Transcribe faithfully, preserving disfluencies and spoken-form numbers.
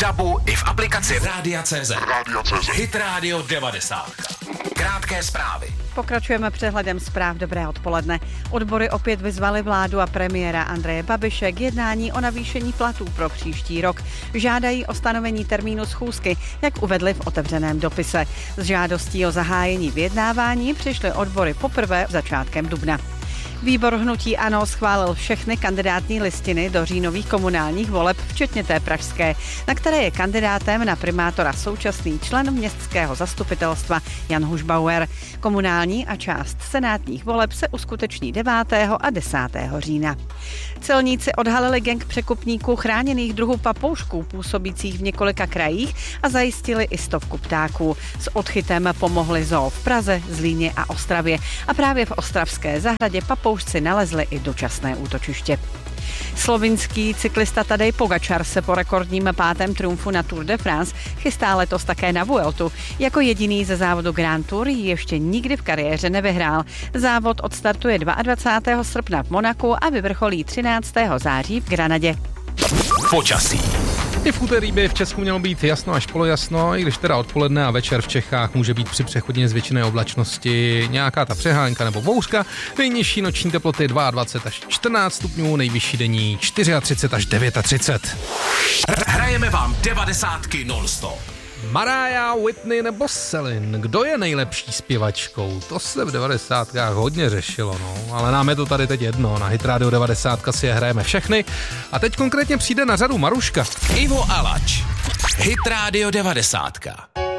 Tabu i v aplikaci Rádia tečka cé zet. Hit Radio devadesát. Krátké zprávy. Pokračujeme přehledem zpráv. Dobré odpoledne. Odbory opět vyzvaly vládu a premiéra Andreje Babiše k jednání o navýšení platů pro příští rok. Žádají o stanovení termínu schůzky, jak uvedli v otevřeném dopise. S žádostí o zahájení vyjednávání přišly odbory poprvé začátkem dubna. Výbor hnutí ANO schválil všechny kandidátní listiny do říjnových komunálních voleb, včetně té pražské, na které je kandidátem na primátora současný člen městského zastupitelstva Jan Hušbauer. Komunální a část senátních voleb se uskuteční devátého a desátého října. Celníci odhalili gang překupníků chráněných druhů papoušků působících v několika krajích a zajistili i stovku ptáků. S odchytem pomohli zoo v Praze, Zlíně a Ostravě. A právě v ostravské zahradě papoušci nalezli i dočasné útočiště. Slovinský cyklista Tadej Pogačar se po rekordním pátém triumfu na Tour de France chystá letos také na Vueltu. Jako jediný ze závodu Grand Tour ji ještě nikdy v kariéře nevyhrál. Závod odstartuje dvacátého druhého srpna v Monaku a vyvrcholí třináctého září v Granadě. Počasí. I v úterý by v Česku mělo být jasno až polojasno, i když teda odpoledne a večer v Čechách může být při přechodně zvětšené oblačnosti nějaká ta přehánka nebo bouřka. Nejnižší noční teploty dvacet dva až čtrnáct stupňů, nejvyšší denní třicet čtyři až třicet devět. Hrajeme vám devadesátky non-stop. Mariah, Whitney nebo Celine, kdo je nejlepší zpěvačkou? To se v devadesátkách hodně řešilo, no, ale nám je to tady teď jedno, na Hit Radio devadesát si je hrajeme všechny a teď konkrétně přijde na řadu Maruška. Ivo Alač, Hit Radio devadesát.